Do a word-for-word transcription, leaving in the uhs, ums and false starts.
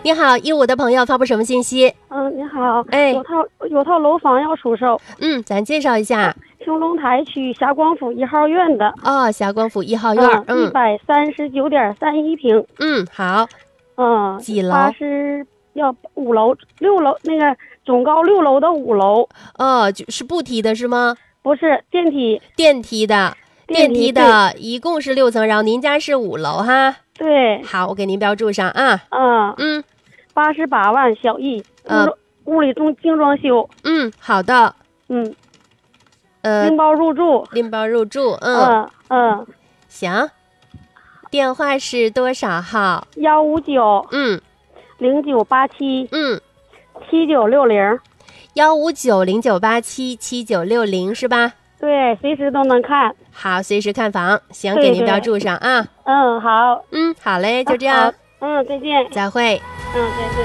你好，一五的朋友发布什么信息？ 嗯，你好， 哎， 有套有套楼房要出售， 嗯，咱介绍一下。 兴隆台区霞光府一号院的。 哦，霞光府一号院， 嗯，一百三十九点三一平。 嗯，好。 嗯， 几楼？ 它是要五楼、六楼，那个总高六楼的五楼。 哦，就是步梯的是吗？ 不是，电梯。 电梯的， 电梯的，一共是六层，然后您家是五楼哈。 对。 好，我给您标注上啊。 嗯嗯， 八十八万小亿。 嗯， 屋里中精装修。 嗯，好的。 嗯。 呃， 拎包入住。 拎包入住。 嗯嗯。嗯行。电话是多少号？ 幺五九。 嗯。 零九八七。 嗯。 七九六零。 幺五九零九八七七九六零是吧？ 对，随时都能看。 好，随时看房。行，给您标注上啊。 嗯，好。 嗯，好嘞，就这样。 嗯，再见。 再会。 嗯，再见。